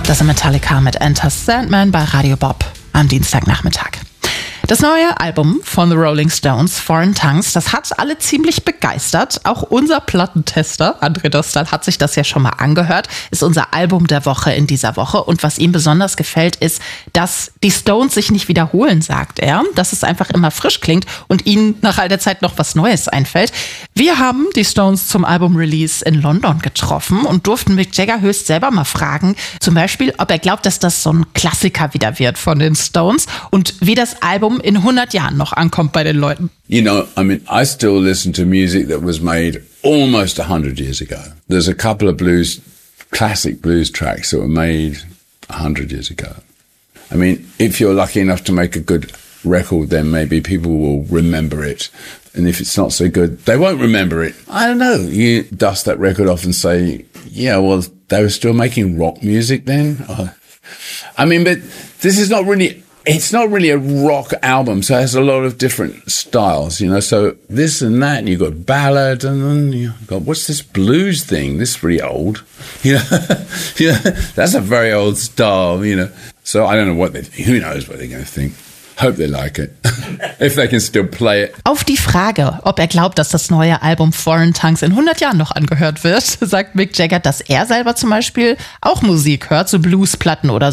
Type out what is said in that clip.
Das ist Metallica mit Enter Sandman bei Radio Bob am Dienstagnachmittag. Das neue Album von The Rolling Stones, Foreign Tongues, das hat alle ziemlich begeistert. Auch unser Plattentester, André Dostal, hat sich das ja schon mal angehört. Ist unser Album der Woche in dieser Woche. Und was ihm besonders gefällt, ist, dass die Stones sich nicht wiederholen, sagt er. Dass es einfach immer frisch klingt und ihnen nach all der Zeit noch was Neues einfällt. Wir haben die Stones zum Album-Release in London getroffen und durften Mick Jagger höchst selber mal fragen, zum Beispiel, ob er glaubt, dass das so ein Klassiker wieder wird von den Stones und wie das Album in 100 Jahren noch ankommt bei den Leuten. You know, I mean, I still listen to music that was made almost 100 years ago. There's a couple of classic blues tracks that were made 100 years ago. I mean, if you're lucky enough to make a good record, then maybe people will remember it. And if it's not so good, they won't remember it. I don't know. You dust that record off and say, yeah, well, they were still making rock music then. I mean, but this is not really... It's not really a rock album, so it has a lot of different styles, you know, so this and that, and you've got ballad, and then you've got, what's this blues thing? This is pretty old, you know, that's a very old style, you know, so I don't know who knows what they're going to think. Hope they like it, if they can still play it. Auf die Frage, ob er glaubt, dass das neue Album Foreign Tongues in 100 Jahren noch angehört wird, sagt Mick Jagger, dass er selber zum Beispiel auch Musik hört, so Bluesplatten oder